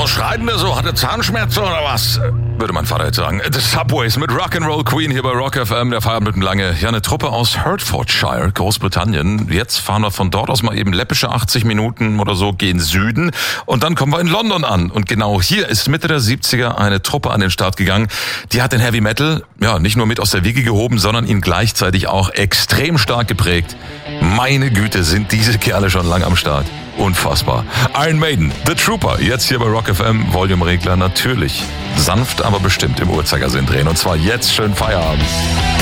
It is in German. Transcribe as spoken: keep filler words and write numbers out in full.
Was schreit denn der so? Hat er Zahnschmerzen oder was? Würde mein Vater jetzt sagen. The Subways mit Rock'n'Roll Queen hier bei Rock F M. Der Feierabend mit dem Lange. Ja, eine Truppe aus Hertfordshire, Großbritannien. Jetzt fahren wir von dort aus mal eben läppische achtzig Minuten oder so gen Süden. Und dann kommen wir in London an. Und genau hier ist Mitte der siebziger eine Truppe an den Start gegangen. Die hat den Heavy Metal, ja, nicht nur mit aus der Wiege gehoben, sondern ihn gleichzeitig auch extrem stark geprägt. Meine Güte, sind diese Kerle schon lang am Start. Unfassbar. Iron Maiden, The Trooper, jetzt hier bei Rock F M, Volume-Regler natürlich sanft, aber bestimmt im Uhrzeigersinn drehen. Und zwar jetzt schön Feierabend.